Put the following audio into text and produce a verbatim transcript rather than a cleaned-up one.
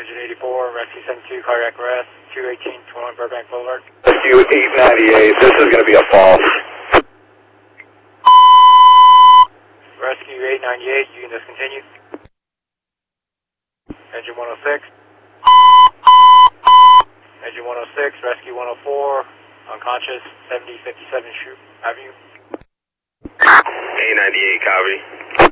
Engine eighty-four, Rescue seventy-two, cardiac arrest, two eighteen twenty-one Burbank Boulevard. Rescue eight ninety-eight, this is going to be a false. Rescue eight ninety-eight, you can discontinue. Engine one oh six. Engine one oh six, Rescue one oh four, unconscious, seventy fifty-seven Shoup Avenue. eight ninety-eight, copy.